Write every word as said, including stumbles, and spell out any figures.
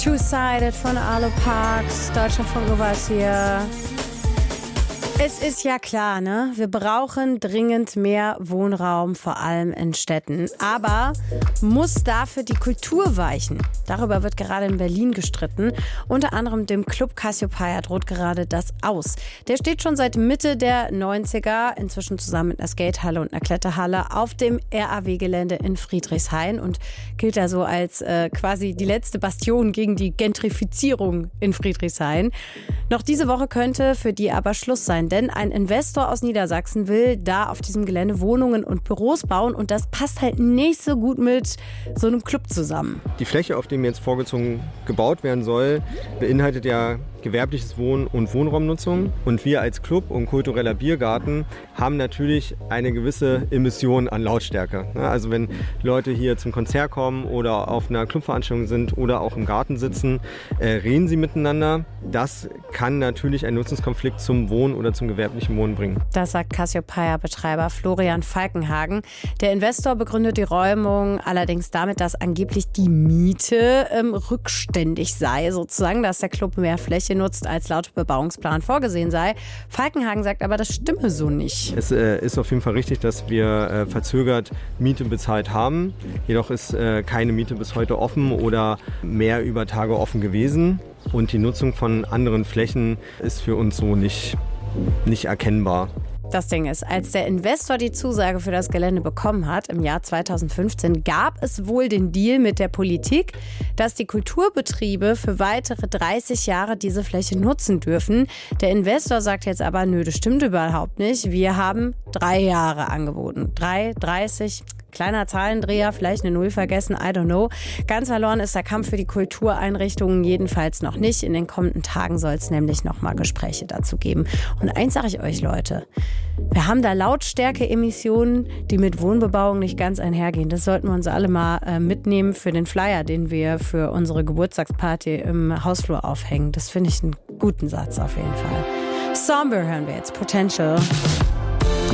Two-Sided von Arlo Parks, Deutschlandfunk was hier. Es ist ja klar, ne? Wir brauchen dringend mehr Wohnraum, vor allem in Städten. Aber muss dafür die Kultur weichen? Darüber wird gerade in Berlin gestritten. Unter anderem dem Club Cassiopeia droht gerade das aus. Der steht schon seit Mitte der neunziger, inzwischen zusammen mit einer Skatehalle und einer Kletterhalle, auf dem R A W-Gelände in Friedrichshain und gilt da so als äh, quasi die letzte Bastion gegen die Gentrifizierung in Friedrichshain. Noch diese Woche könnte für die aber Schluss sein, denn ein Investor aus Niedersachsen will da auf diesem Gelände Wohnungen und Büros bauen und das passt halt nicht so gut mit so einem Club zusammen. Die Fläche, auf der jetzt vorgezogen gebaut werden soll, beinhaltet ja gewerbliches Wohn- und Wohnraumnutzung. Und wir als Club und kultureller Biergarten haben natürlich eine gewisse Emission an Lautstärke. Also wenn Leute hier zum Konzert kommen oder auf einer Clubveranstaltung sind oder auch im Garten sitzen, äh, reden sie miteinander. Das kann natürlich einen Nutzungskonflikt zum Wohn- oder zum gewerblichen Wohnen bringen. Das sagt Cassiopeia-Betreiber Florian Falkenhagen. Der Investor begründet die Räumung allerdings damit, dass angeblich die Miete ähm, rückständig sei, sozusagen, dass der Club mehr Fläche nutzt, als laut Bebauungsplan vorgesehen sei. Falkenhagen sagt aber, das stimme so nicht. Es äh, ist auf jeden Fall richtig, dass wir äh, verzögert Miete bezahlt haben. Jedoch ist äh, keine Miete bis heute offen oder mehr über Tage offen gewesen. Und die Nutzung von anderen Flächen ist für uns so nicht, nicht erkennbar. Das Ding ist, als der Investor die Zusage für das Gelände bekommen hat, im Jahr zweitausendfünfzehn, gab es wohl den Deal mit der Politik, dass die Kulturbetriebe für weitere dreißig Jahre diese Fläche nutzen dürfen. Der Investor sagt jetzt aber, nö, das stimmt überhaupt nicht. Wir haben drei Jahre angeboten. Drei, dreißig, kleiner Zahlendreher, vielleicht eine Null vergessen, I don't know. Ganz verloren ist der Kampf für die Kultureinrichtungen jedenfalls noch nicht. In den kommenden Tagen soll es nämlich nochmal Gespräche dazu geben. Und eins sage ich euch, Leute, wir haben da Lautstärke-Emissionen, die mit Wohnbebauung nicht ganz einhergehen. Das sollten wir uns alle mal äh, mitnehmen für den Flyer, den wir für unsere Geburtstagsparty im Hausflur aufhängen. Das finde ich einen guten Satz auf jeden Fall. Somber hören wir jetzt, Potential.